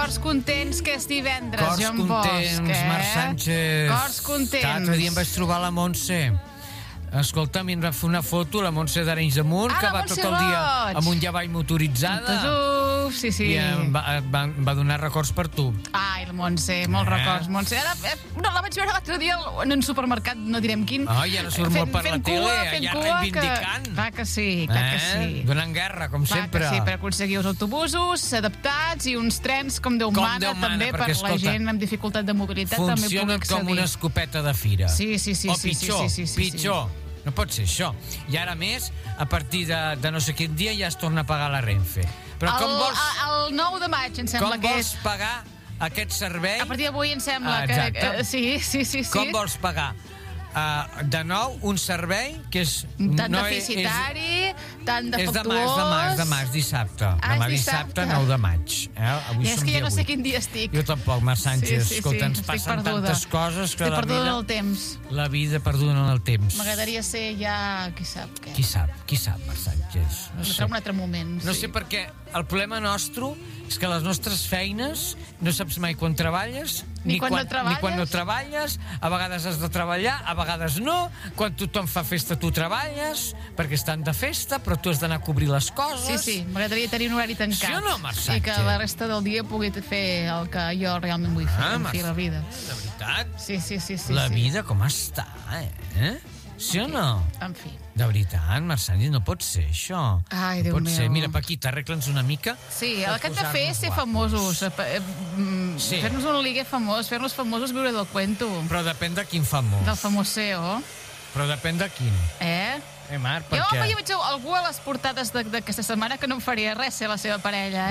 cors contents que és divendres, Cors Joan Bosch. contents, Marc Sánchez. Cors contents. L'altre dia em vaig trobar la Montse. Escolta, em va fer una foto, la Montse d'Arenys de Munt, que va tot el dia amunt i avall motoritzada. Sí, sí. I em va donar records per tu. Ai, la Montse, molts records, Montse. Ara, no, la vaig veure l'altre dia en un supermercat, no direm quin. Ai, ara surt molt per la tele, allà reivindicant. Clar que sí. Donant guerra, com sempre. Clar que sí, per aconseguir els autobusos adaptats i uns trens com Déu mana, també per la gent amb dificultat de mobilitat també pugui accedir. Funcionen com una escopeta de fira. Sí. O pitjor. No pot ser això. I ara més, a partir de no sé quin dia ja es torna a pagar la Renfe. Però el 9 de maig, em sembla que és. Com vols pagar aquest servei? A partir d'avui em sembla que... Sí. Com vols pagar? De nou, un servei que és... Tant deficitari, tant defectuós... És demà, és dissabte. Demà dissabte, 9 de maig. Avui és que ja no sé quin dia estic. Jo tampoc, Marc Sánchez. Escolta, ens estic passen perduda. Tantes coses que estic la perduda vida... en el temps. La vida perduda en el temps. M'agradaria ser ja... Qui sap què. Qui sap, Marc Sánchez? No sé. Un altre moment. No sé per què. El problema nostre és que les nostres feines no saps mai quan treballes ni quan no treballes. A vegades has de treballar, a vegades no. Quan tothom fa festa tu treballes perquè estan de festa, però tu has d'anar a cobrir les coses. Sí, m'agradaria tenir un horari tancat. Sí o no, Marc Sánchez? I que la resta del dia pugui fer el que jo realment vull fer, la vida. De veritat? Sí. La vida com està, Sí o no? En fi. De veritat, Marc Sánchez, no pot ser això. Ai, Déu meu. Mira, Paquita, arregla'ns una mica. Sí, el que hem de fer és ser famosos. Fer-nos un ligue famós, fer-nos famosos, viure del cuento. Però depèn de quin famós. Del famoseo. Però depèn de quin. Marc, per què? Jo veig algú a les portades d'aquesta setmana que no em faria res ser la seva parella,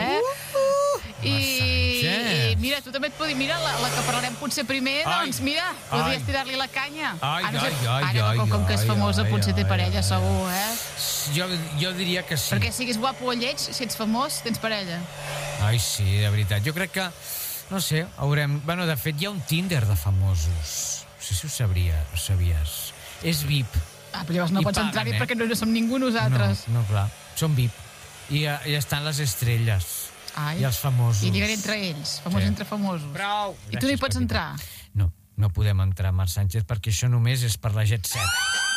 I mira, tu també et podries... Mira, la que parlarem potser primer, doncs mira, podries tirar-li la canya. Com que és famosa, potser té parella, segur, Jo diria que sí. Perquè siguis guapo o lleig, si ets famós, tens parella. Ai, sí, de veritat. Jo crec que, no sé, haurem... Bueno, de fet, hi ha un Tinder de famosos. No sé si ho sabies. És VIP. Però llavors no pots entrar-hi perquè no som ningú nosaltres. No, clar. Som VIP. I estan les estrelles. I els famosos. I lliguen entre ells, entre famosos. Prou! I tu no hi pots entrar? No podem entrar, Marc Sánchez, perquè això només és per la Jet Set.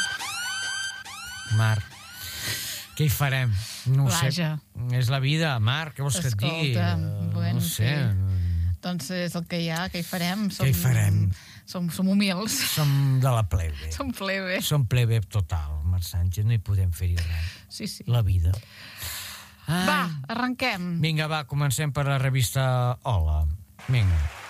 Marc, què hi farem? No ho sé. És la vida, Marc, què vols que et digui? No sé. Doncs és el que hi ha, què hi farem? Què hi farem? Som humils. Som de la plebe. Som plebe. Som plebe total, Marc Sánchez, no hi podem fer-hi res. Sí. La vida. Va, arrenquem. Vinga, va, comencem per la revista Hola. Vinga.